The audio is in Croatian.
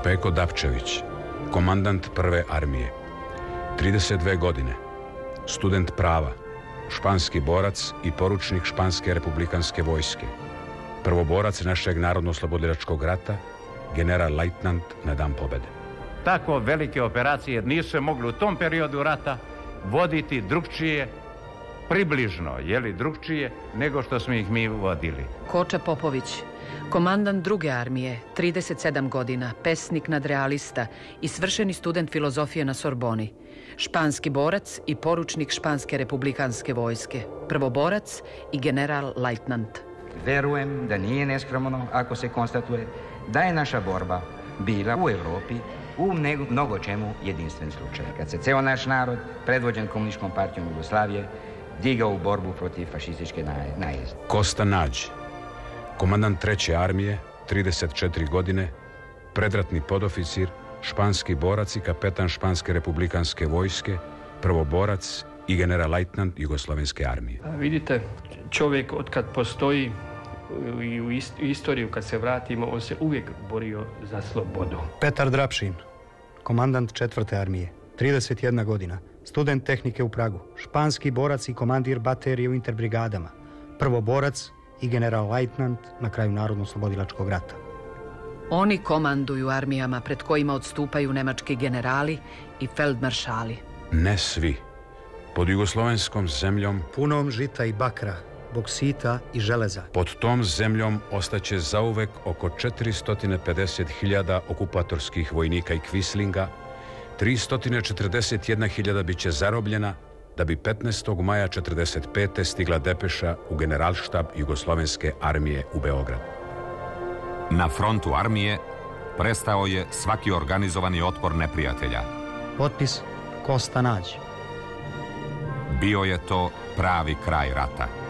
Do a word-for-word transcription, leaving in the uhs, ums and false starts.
Peko Dapčević, komandant prve armije, trideset dve godine, student prava, španski borac i poručnik španske republikanske vojske, prvoborac našeg narodno-oslobodilačkog rata, general-lejtnant na dan pobjede. Tako velike operacije nisu se mogli u tom periodu rata voditi drukčije, približno, jeli drukčije, nego što smo ih mi vodili. Koča Popović, komandant druge armije, trideset sedam godina, pesnik nadrealista i svršeni student filozofije na Sorboni, španski borac i poručnik španske republikanske vojske, prvoborac i general-lejtnant. Verujem da nije neskromno ako se konstatuje da je naša borba bila u Europi u mnogo čemu jedinstven slučaj. Kad se ceo naš narod, predvođen Komunističkom partijom Jugoslavije, digao u borbu protiv fašističke najezde. Kosta Nađ, komandant treće armije, trideset četiri godine, predratni podoficir, španski borac i kapetan španske republikanske vojske, prvoborac i general-lejtnant Jugoslovenske armije. A vidite, čovjek od kad postoji i u istoriju kad se vratimo, on se uvijek borio za slobodu. Petar Drapšin, komandant četvrte armije, trideset jedna godina, student tehnike u Pragu, španski borac i komandir baterije u interbrigadama, prvoborac i general-lejtnant na kraju Narodno-oslobodilačkog rata. Oni komanduju armijama pred kojima odstupaju nemački generali i feldmaršali. Ne svi. Pod jugoslovenskom zemljom, punom žita i bakra, boksita i železa. Pod tom zemljom ostaće zauvek oko četiristo pedeset hiljada okupatorskih vojnika i kvislinga, tristo četrdeset jedna hiljada biće zarobljena, da bi petnaestog maja četrdeset pete stigla depeša u generalštab Jugoslovenske armije u Beograd. Na frontu armije prestao je svaki organizovani otpor neprijatelja. Potpis Kosta Nađ. Bio je to pravi kraj rata.